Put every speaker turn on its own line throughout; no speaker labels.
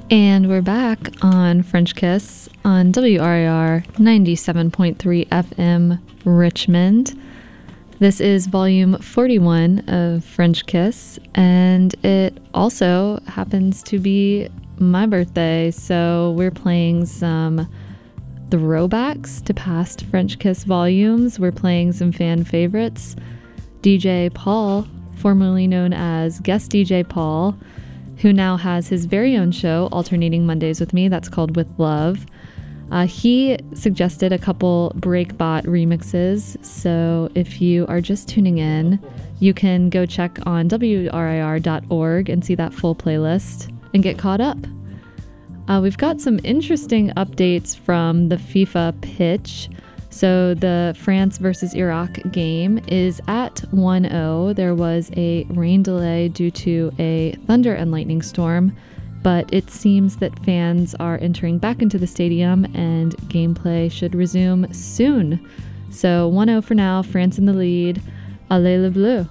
And we're back on French Kiss on WRIR 97.3 FM Richmond. This is volume 41 of French Kiss, and it also happens to be my birthday, so we're playing some throwbacks to past French Kiss volumes. We're playing some fan favorites. DJ Paul, formerly known as Guest DJ Paul, who now has his very own show alternating Mondays with me. That's called With Love. He suggested a couple Breakbot remixes, so if you are just tuning in, you can go check on WRIR.org and see that full playlist and get caught up. We've got some interesting updates from the FIFA pitch. So the France versus Iraq game is at 1-0. There was a rain delay due to a thunder and lightning storm, but it seems that fans are entering back into the stadium and gameplay should resume soon. So 1-0 for now, France in the lead. Allez le bleu.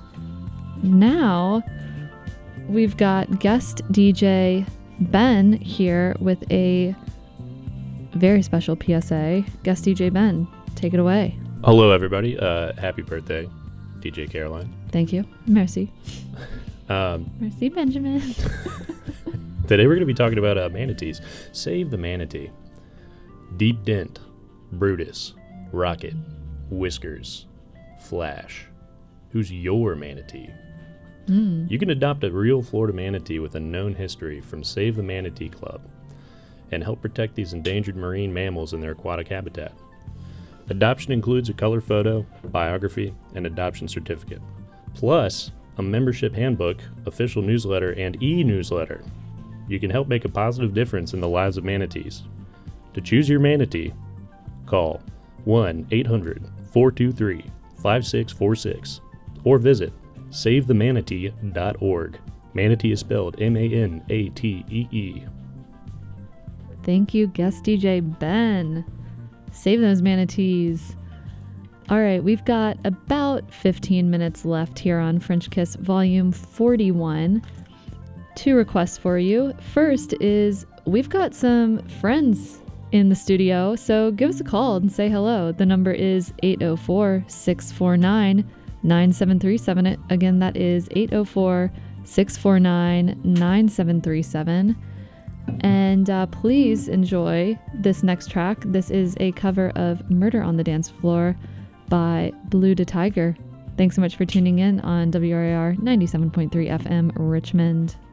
Now we've got guest DJ Ben here with a very special PSA. Guest DJ Ben, take it away.
Hello, everybody. Happy birthday, DJ Caroline.
Thank you. Merci. Merci, Benjamin.
Today we're going to be talking about manatees. Save the manatee. Deep Dent, Brutus, Rocket, Whiskers, Flash. Who's your manatee? You can adopt a real Florida manatee with a known history from Save the Manatee Club and help protect these endangered marine mammals in their aquatic habitat. Adoption includes a color photo, biography, and adoption certificate, plus a membership handbook, official newsletter, and e-newsletter. You can help make a positive difference in the lives of manatees. To choose your manatee, call 1-800-423-5646 or visit SaveTheManatee.org. Manatee is spelled M-A-N-A-T-E-E.
Thank you, guest DJ Ben. Save those manatees. All right, we've got about 15 minutes left here on French Kiss Volume 41. 2 requests for you. First is we've got some friends in the studio, so give us a call and say hello. The number is 804-649-9737. Again, that is 804-649-9737. And please enjoy this next track. This is a cover of Murder on the Dance Floor by Blue to Tiger. Thanks so much for tuning in on WRIR 97.3 FM Richmond.